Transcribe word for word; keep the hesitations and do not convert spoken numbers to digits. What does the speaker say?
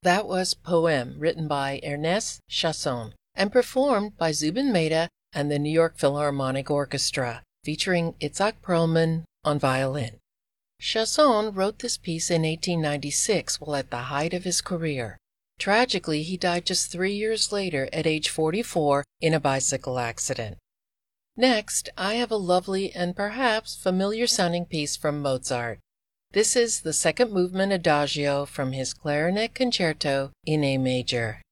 That was Poème, written by Ernest Chausson and performed by Zubin Mehta and the New York Philharmonic Orchestra, featuring Itzhak Perlman on violin. Chausson wrote this piece in eighteen ninety-six while at the height of his career. Tragically, he died just three years later at age forty-four in a bicycle accident. Next, I have a lovely and perhaps familiar-sounding piece from Mozart. This is the second movement Adagio from his Clarinet Concerto in A major.